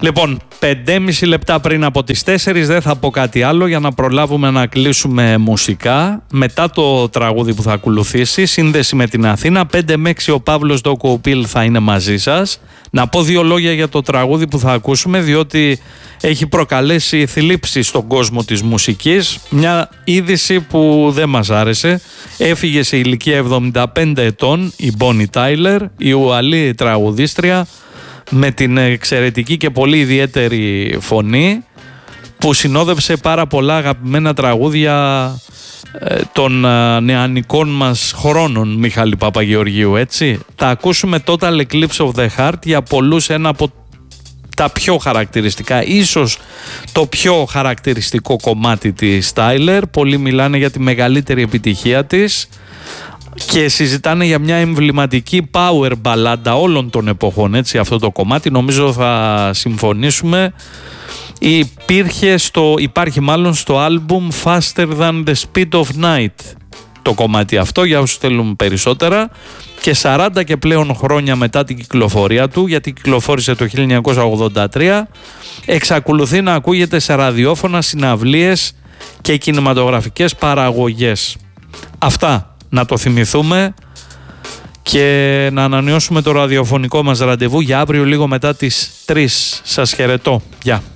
Λοιπόν, 5,5 λεπτά πριν από τις 4 δεν θα πω κάτι άλλο για να προλάβουμε να κλείσουμε μουσικά. Μετά το τραγούδι που θα ακολουθήσει, σύνδεση με την Αθήνα, 5 με 6 ο Παύλος Ντοκουπίλ θα είναι μαζί σας. Να πω 2 λόγια για το τραγούδι που θα ακούσουμε, διότι έχει προκαλέσει θλίψη στον κόσμο της μουσικής. Μια είδηση που δεν μας άρεσε. Έφυγε σε ηλικία 75 ετών η Bonnie Tyler, η ουαλή τραγουδίστρια, με την εξαιρετική και πολύ ιδιαίτερη φωνή που συνόδευσε πάρα πολλά αγαπημένα τραγούδια των νεανικών μας χρόνων, Μιχάλη Παπαγεωργίου, έτσι. Θα ακούσουμε Total Eclipse of the Heart, για πολλούς ένα από τα πιο χαρακτηριστικά, ίσως το πιο χαρακτηριστικό κομμάτι της Tyler. Πολλοί μιλάνε για τη μεγαλύτερη επιτυχία της και συζητάνε για μια εμβληματική power μπαλάντα όλων των εποχών, έτσι, αυτό το κομμάτι. Νομίζω θα συμφωνήσουμε. Υπάρχει μάλλον στο άλμπουμ Faster Than the Speed of Night το κομμάτι αυτό, για όσους θέλουν περισσότερα. Και 40 και πλέον χρόνια μετά την κυκλοφορία του, γιατί κυκλοφόρησε το 1983, εξακολουθεί να ακούγεται σε ραδιόφωνα, συναυλίες και κινηματογραφικές παραγωγές. Αυτά να το θυμηθούμε και να ανανεώσουμε το ραδιοφωνικό μας ραντεβού για αύριο λίγο μετά τις 3. Σας χαιρετώ. Γεια.